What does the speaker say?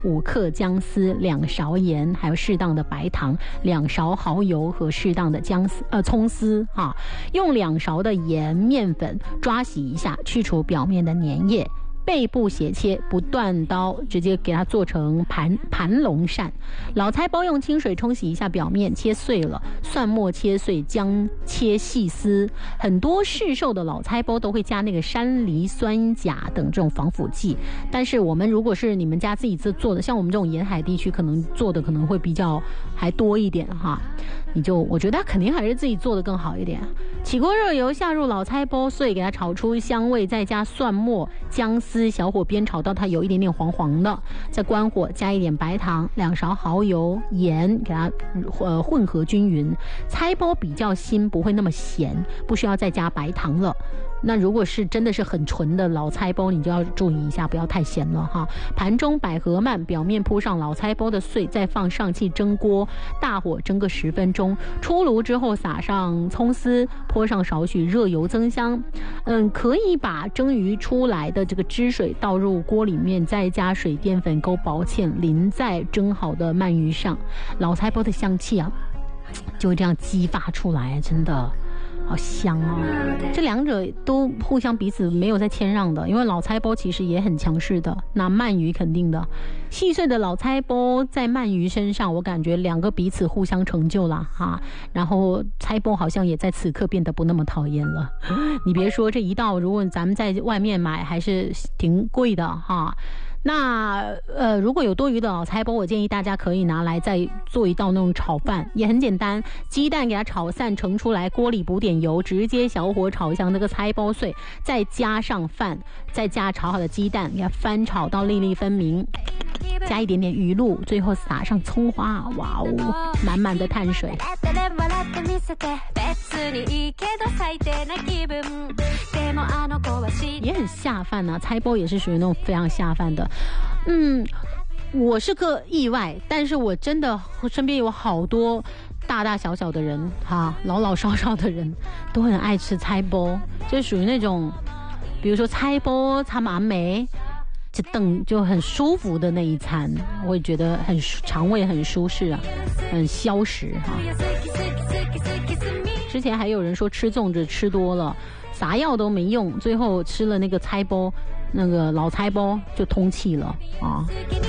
5克姜丝，2勺盐，还有适当的白糖，2勺蚝油和适当的葱丝啊，用2勺的盐面粉抓洗一下，去除表面的粘液。背部斜切，不断刀，直接给它做成盘龙扇。老菜包用清水冲洗一下表面，切碎了，蒜末切碎，姜切细丝。很多市售的老菜包都会加那个山梨酸钾等这种防腐剂，但是我们如果是你们家自己做的，像我们这种沿海地区，可能做的可能会比较还多一点哈。我觉得肯定还是自己做的更好一点。起锅热油，下入老菜包碎，给它炒出香味，再加蒜末、姜丝，小火煸炒到它有一点点黄黄的，再关火，加一点白糖，2勺蚝油、盐，给它混合均匀。菜包比较新，不会那么咸，不需要再加白糖了。那如果是真的是很纯的老菜包，你就要注意一下，不要太咸了哈。盘中百合曼，表面铺上老菜包的碎，再放上气蒸锅，大火蒸个10分钟。出炉之后撒上葱丝，泼上少许热油增香。可以把蒸鱼出来的这个汁水倒入锅里面，再加水淀粉勾薄芡，淋在蒸好的鳗鱼上。老菜包的香气啊，就会这样激发出来，真的。好香哦！这两者都互相彼此没有在谦让的，因为老菜包其实也很强势的，那鳗鱼肯定的。细碎的老菜包在鳗鱼身上，我感觉两个彼此互相成就了哈。然后菜包好像也在此刻变得不那么讨厌了。你别说这一道，如果咱们在外面买还是挺贵的哈。那如果有多余的老菜包，我建议大家可以拿来再做一道那种炒饭，也很简单，鸡蛋给它炒散盛出来，锅里补点油，直接小火炒香那个菜包碎，再加上饭，再加炒好的鸡蛋，给它翻炒到粒粒分明，加一点点鱼露，最后撒上葱花，哇哦，满满的碳水。也很下饭啊，菜包也是属于那种非常下饭的。我是个意外，但是我真的身边有好多大大小小的人哈，老老少少的人都很爱吃菜包，就属于那种比如说菜包他们梅就很舒服的那一餐，我也觉得肠胃很舒适啊，很消食哈。之前还有人说吃粽子吃多了啥药都没用，最后吃了那个菜包，那个老菜包就通气了啊。